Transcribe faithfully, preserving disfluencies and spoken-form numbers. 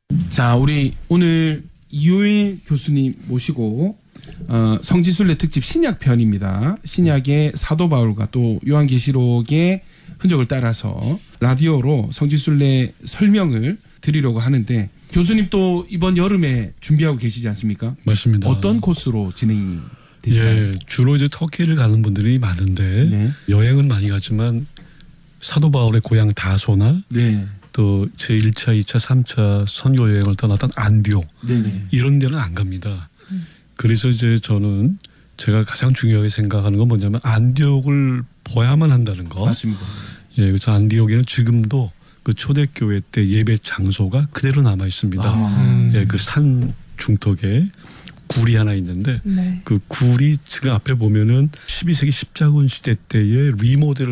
자, 우리 오늘 이효일 교수님 모시고 어, 성지순례 특집 신약 편입니다. 신약의 사도 바울과 또 요한계시록의 흔적을 따라서 라디오로 성지순례 설명을 드리려고 하는데, 교수님 또 이번 여름에 준비하고 계시지 않습니까? 맞습니다. 어떤 코스로 진행이 되시나요? 예, 주로 이제 터키를 가는 분들이 많은데 네. 여행은 많이 가지만 사도 바울의 고향 다소나 네. 또 제일 차, 이 차, 삼 차 선교 여행을 떠났던 안디옥 네네. 이런 데는 안 갑니다. 음. 그래서 이제 저는 제가 가장 중요하게 생각하는 건 뭐냐면 안디옥을 봐야만 한다는 거. 맞습니다. 예, 그래서 안디옥에는 지금도 그 초대교회 때 예배 장소가 그대로 남아 있습니다. 아. 예, 그 산 중턱에 굴이 하나 있는데 네. 그 굴이 지금 앞에 보면은 십이 세기 십자군 시대 때의 리모델을